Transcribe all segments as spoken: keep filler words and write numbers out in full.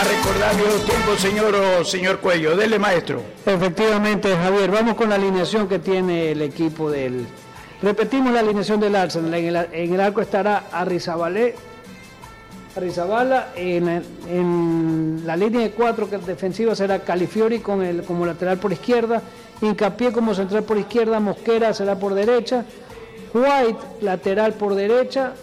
a recordar viejos tiempos, señor, o señor Cuello. Dele, maestro. Efectivamente, Javier, vamos con la alineación que tiene el equipo del... Repetimos la alineación del Arsenal. En el, en el arco estará Arrizabalaga, Arrizabala, en, en la línea de cuatro defensiva será Califiori con el, como lateral por izquierda, Hincapié como central por izquierda, Mosquera será por derecha, White lateral por derecha,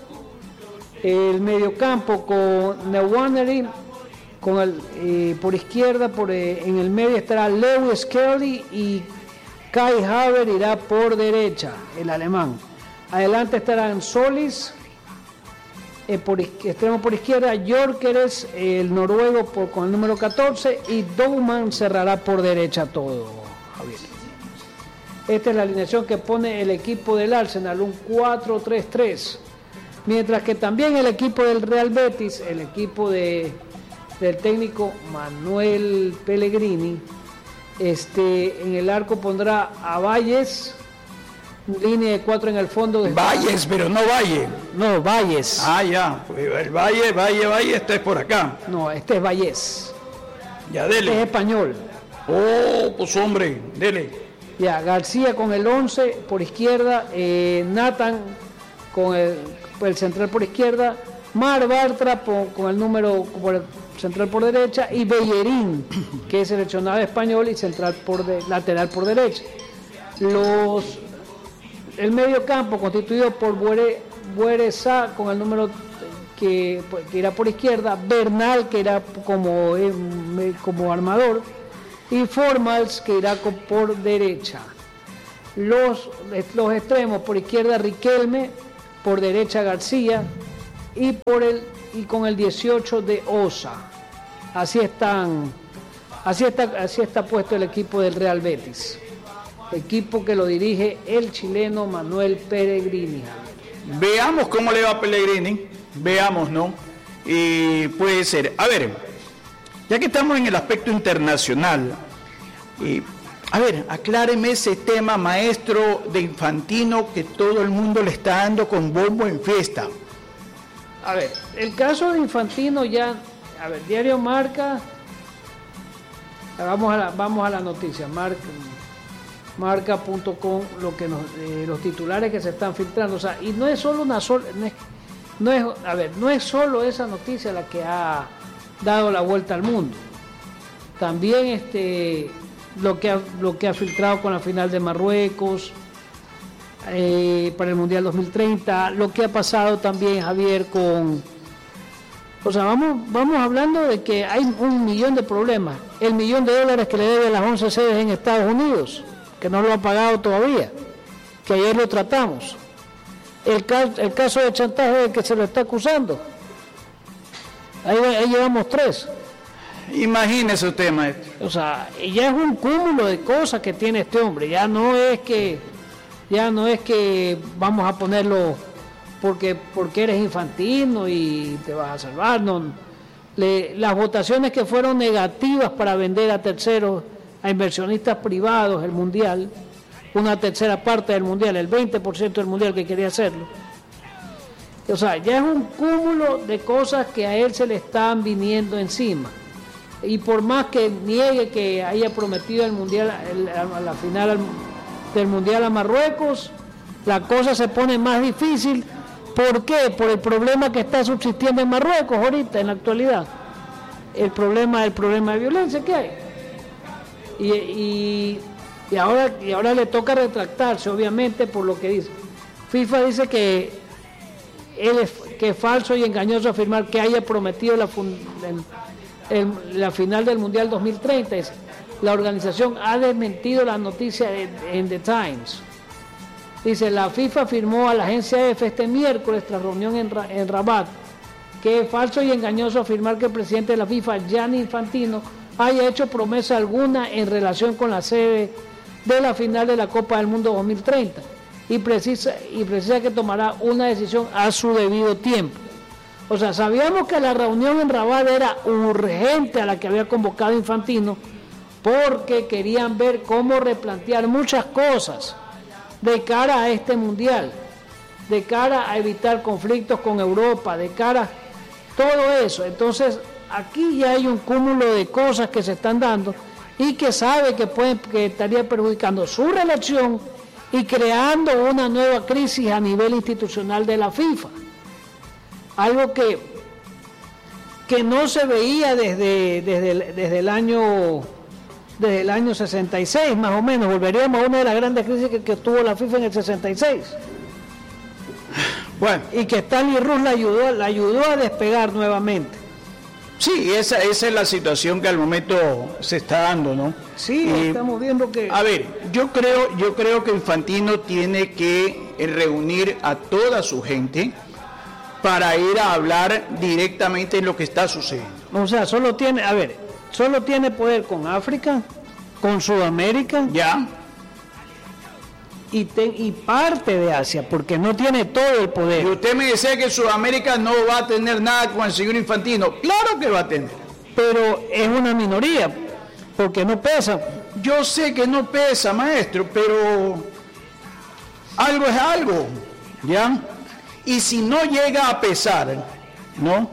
el mediocampo con Nwaneri con el eh, por izquierda, por eh, en el medio estará Lewis Kelly y Kai Havertz irá por derecha, el alemán. Adelante estarán Solis, eh, por extremo por izquierda, Gyökeres, el noruego por, con el número catorce, y Douman cerrará por derecha todo, Javier. Esta es la alineación que pone el equipo del Arsenal, un cuatro tres tres. Mientras que también el equipo del Real Betis, el equipo de, del técnico Manuel Pellegrini, este, en el arco pondrá a Valles, línea de cuatro en el fondo. De... Valles, pero no Valle. No, Valles. Ah, ya. El Valle, Valle, Valle, este es por acá. No, este es Valles. Ya, dele. Este es español. Oh, pues hombre, dele. Ya, García con el once por izquierda, eh, Nathan con el, el central por izquierda, Mar Bartra por, con el número por el central por derecha, y Bellerín, que es seleccionado español y central por de, lateral por derecha. Los el medio campo constituido por Buere, Buereza con el número que, que irá por izquierda, Bernal que irá como, como armador, y Formals que irá por derecha. Los, los extremos por izquierda Riquelme, por derecha García y por el y con el dieciocho de Osa. Así están, así está, así está puesto el equipo del Real Betis. Equipo que lo dirige el chileno Manuel Pellegrini. Veamos cómo le va a Pellegrini. Veamos, ¿no? Y puede ser. A ver, ya que estamos en el aspecto internacional, eh, a ver, acláreme ese tema, maestro, de Infantino, que todo el mundo le está dando con bombo en fiesta. A ver, el caso de Infantino ya, a ver, Diario Marca, vamos a la, vamos a la noticia, Marca, marca punto com, lo que nos, eh, los titulares que se están filtrando, o sea, y no es solo una sola, no es, no es, a ver, no es solo esa noticia la que ha dado la vuelta al mundo, también este lo que ha, lo que ha filtrado con la final de Marruecos eh, para el Mundial dos mil treinta, lo que ha pasado también, Javier, con, o sea, vamos, vamos hablando de que hay un millón de problemas, el millón de dólares que le debe a las once sedes en Estados Unidos, que no lo ha pagado todavía, que ayer lo tratamos, el caso, el caso de chantaje del que se lo está acusando, ahí, ahí llevamos tres. Imagínese usted, maestro. O sea, ya es un cúmulo de cosas que tiene este hombre, ya no es que, ya no es que vamos a ponerlo porque, porque eres Infantino y te vas a salvar, no. Le, las votaciones que fueron negativas para vender a terceros, a inversionistas privados el mundial, una tercera parte del mundial, el veinte por ciento del mundial que quería hacerlo. O sea, ya es un cúmulo de cosas que a él se le están viniendo encima. Y por más que niegue que haya prometido el mundial, el, a la final al, del mundial a Marruecos, la cosa se pone más difícil. ¿Por qué? Por el problema que está subsistiendo en Marruecos ahorita, en la actualidad. El problema, el problema de violencia que hay. Y, y, y, ahora, y ahora le toca retractarse, obviamente, por lo que dice. FIFA dice que, él es, que es falso y engañoso afirmar que haya prometido la, el, el, la final del Mundial dos mil treinta. La organización ha desmentido la noticia en, en The Times. Dice, la FIFA afirmó a la agencia EFE este miércoles, tras reunión en, en Rabat, que es falso y engañoso afirmar que el presidente de la FIFA, Gianni Infantino, haya hecho promesa alguna en relación con la sede de la final de la Copa del Mundo dos mil treinta y precisa, y precisa que tomará una decisión a su debido tiempo. O sea, sabíamos que la reunión en Rabat era urgente a la que había convocado Infantino porque querían ver cómo replantear muchas cosas de cara a este mundial, de cara a evitar conflictos con Europa, de cara a todo eso. Entonces, aquí ya hay un cúmulo de cosas que se están dando y que sabe que, puede, que estaría perjudicando su relación y creando una nueva crisis a nivel institucional de la FIFA. Algo que, que no se veía desde, desde, el, desde, el año, desde el año sesenta y seis, más o menos. Volveríamos a una de las grandes crisis que, que tuvo la FIFA en el sesenta y seis. Bueno, y que Stanley Rus la ayudó, la ayudó a despegar nuevamente. Sí, esa, esa es la situación que al momento se está dando, ¿no? Sí, eh, estamos viendo que... A ver, yo creo, yo creo que Infantino tiene que reunir a toda su gente para ir a hablar directamente en lo que está sucediendo. O sea, solo tiene, a ver, solo tiene poder con África, con Sudamérica... Ya. Y, te, y parte de Asia, porque no tiene todo el poder. Y usted me decía que Sudamérica no va a tener nada con el señor Infantino. Claro que va a tener. Pero es una minoría, porque no pesa. Yo sé que no pesa, maestro, pero algo es algo, ¿ya? Y si no llega a pesar, ¿no?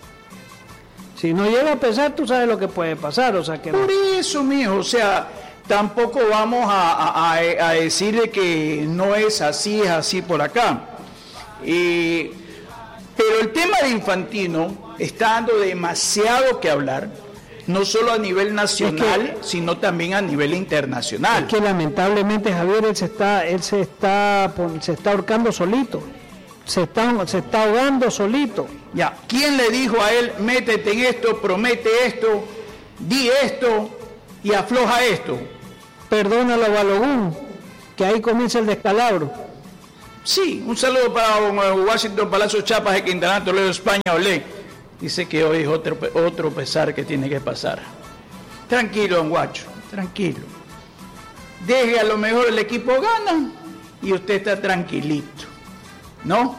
Si no llega a pesar, tú sabes lo que puede pasar, o sea que... Por no. Eso, mijo, o sea... Tampoco vamos a, a, a decirle que no es así, es así por acá. Eh, pero el tema de Infantino está dando demasiado que hablar, no solo a nivel nacional, es que, sino también a nivel internacional. Es que lamentablemente, Javier, él se está, él se está, se está ahorcando solito, se está, se está ahogando solito. Ya, ¿quién le dijo a él, métete en esto, promete esto, di esto y afloja esto? Perdónalo a Balogun, que ahí comienza el descalabro. Sí, un saludo para Washington Palacio Chapas de Quintana, Toledo, España, Olé. Dice que hoy es otro, otro pesar que tiene que pasar. Tranquilo, don Guacho, tranquilo. Deje, a lo mejor el equipo gana y usted está tranquilito, ¿no?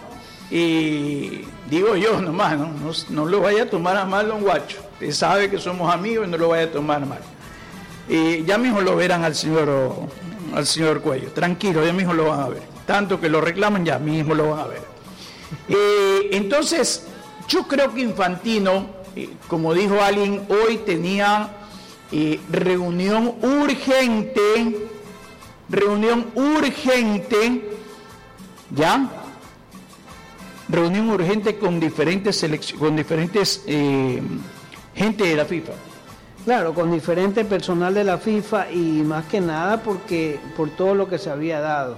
Y digo yo nomás, ¿no? No, no lo vaya a tomar a mal, don Guacho. Usted sabe que somos amigos y no lo vaya a tomar mal. Y ya mismo lo verán al señor al señor Cuello, tranquilo, ya mismo lo van a ver. Tanto que lo reclaman, ya mismo lo van a ver. Eh, entonces, yo creo que Infantino, eh, como dijo alguien, hoy tenía eh, reunión urgente, reunión urgente, ¿ya? Reunión urgente con diferentes selec- con diferentes eh, gente de la FIFA. Claro, con diferente personal de la FIFA y más que nada porque por todo lo que se había dado.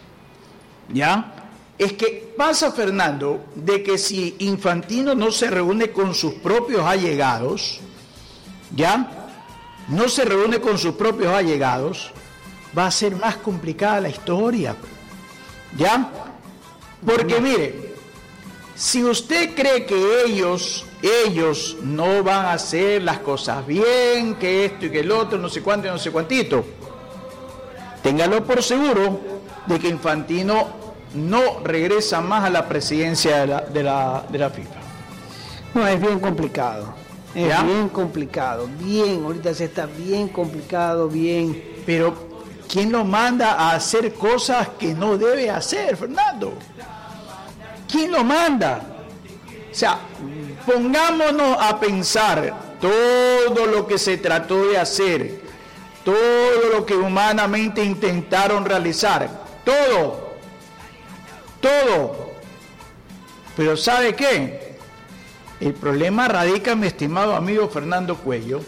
¿Ya? Es que pasa, Fernando, de que si Infantino no se reúne con sus propios allegados, ¿ya? No se reúne con sus propios allegados, va a ser más complicada la historia, ¿ya? Porque mire, si usted cree que ellos, ellos no van a hacer las cosas bien, que esto y que el otro, no sé cuánto y no sé cuantito, téngalo por seguro de que Infantino no regresa más a la presidencia de la, de la, de la FIFA. No, es bien complicado. Es ¿Ya? bien complicado. Bien, ahorita se está bien complicado, bien. Pero, ¿quién lo manda a hacer cosas que no debe hacer, Fernando? ¿Quién lo manda? O sea, pongámonos a pensar todo lo que se trató de hacer, todo lo que humanamente intentaron realizar, todo, todo. Pero ¿sabe qué? El problema radica, mi estimado amigo Fernando Cuello,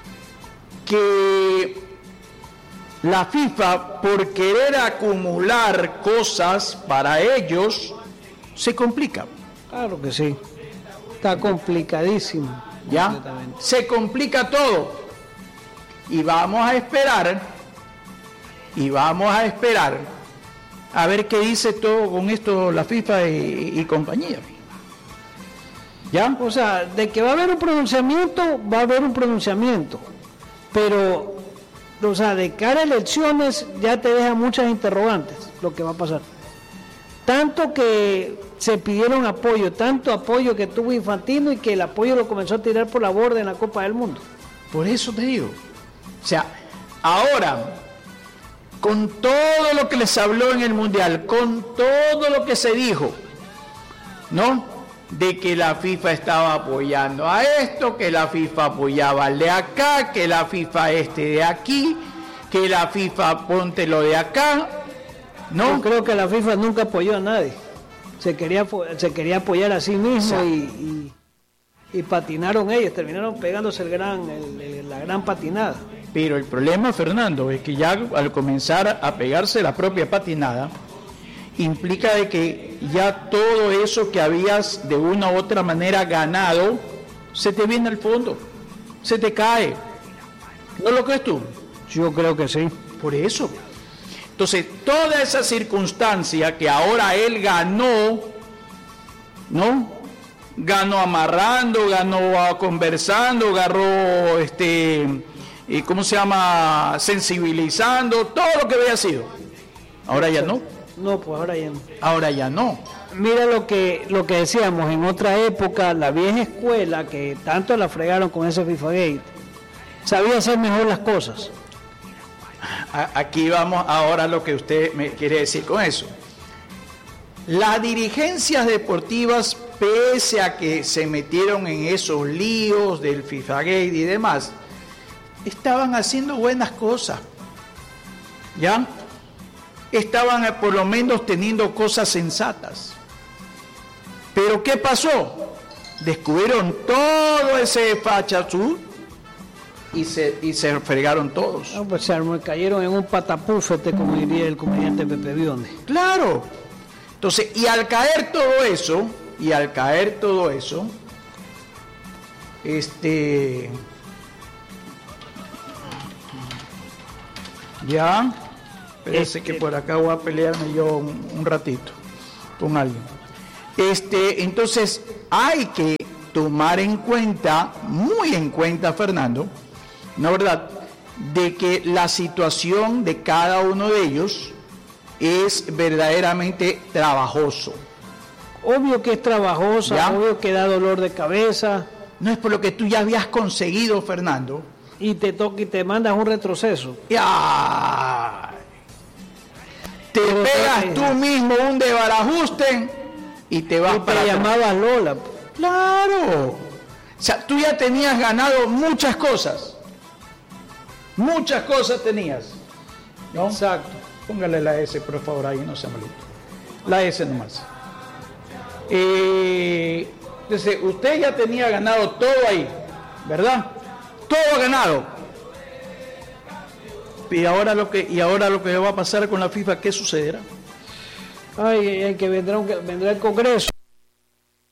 que la FIFA, por querer acumular cosas para ellos, se complica. Claro que sí. Está complicadísimo. ¿Ya? Se complica todo. Y vamos a esperar, y vamos a esperar a ver qué dice todo con esto la FIFA y, y compañía. ¿Ya? O sea, de que va a haber un pronunciamiento, va a haber un pronunciamiento. Pero, o sea, de cara a elecciones ya te deja muchas interrogantes lo que va a pasar. Tanto que se pidieron apoyo, tanto apoyo que tuvo Infantino y que el apoyo lo comenzó a tirar por la borda en la Copa del Mundo. Por eso te digo. O sea, ahora, con todo lo que les habló en el Mundial, con todo lo que se dijo, ¿no? de que la FIFA estaba apoyando a esto, que la FIFA apoyaba al de acá, que la FIFA este de aquí, que la FIFA ponte lo de acá, ¿no? Yo creo que la FIFA nunca apoyó a nadie. Se quería, se quería apoyar a sí mismo, o sea, y, y, y patinaron ellos, terminaron pegándose el gran, el, el, la gran patinada. Pero el problema, Fernando, es que ya al comenzar a pegarse la propia patinada, implica de que ya todo eso que habías de una u otra manera ganado, se te viene al fondo, se te cae. ¿No lo crees tú? Yo creo que sí. Por eso. Entonces, toda esa circunstancia que ahora él ganó, ¿no? Ganó amarrando, ganó conversando, ganó, este, ¿cómo se llama? Sensibilizando, todo lo que había sido. Ahora ya no. No, pues ahora ya no. Ahora ya no. Mira lo que lo que decíamos, en otra época, la vieja escuela, que tanto la fregaron con ese FIFA Gate, sabía hacer mejor las cosas. Aquí vamos ahora a lo que usted me quiere decir con eso. Las dirigencias deportivas, pese a que se metieron en esos líos del FIFA Gate y demás, estaban haciendo buenas cosas. ¿Ya? Estaban por lo menos teniendo cosas sensatas. Pero ¿qué pasó? Descubrieron todo ese fachazú y se, y se fregaron todos. No, pues se cayeron en un patapúfete, como diría el comediante Pepe Bionde. Claro. Entonces, y al caer todo eso, y al caer todo eso, este... Ya... Parece que por acá voy a pelearme yo un, un ratito con alguien. Este, entonces, hay que tomar en cuenta, muy en cuenta, Fernando, ¿no verdad?, de que la situación de cada uno de ellos es verdaderamente trabajoso. Obvio que es trabajosa, ¿ya? Obvio que da dolor de cabeza. No es por lo que tú ya habías conseguido, Fernando. Y te toca y te mandas un retroceso. ¡Ya! Te Pero pegas te... tú mismo un desbarajuste y te vas y para te llamabas Lola. Claro. O sea, tú ya tenías ganado muchas cosas. Muchas cosas tenías. ¿No? Exacto. Póngale la S, por favor, ahí, no se malito. La S nomás. Eh, entonces, usted ya tenía ganado todo ahí, ¿verdad? Todo ganado. Y ahora lo que y ahora lo que va a pasar con la FIFA, ¿qué sucederá? Ay, ay, que vendrá, vendrá el Congreso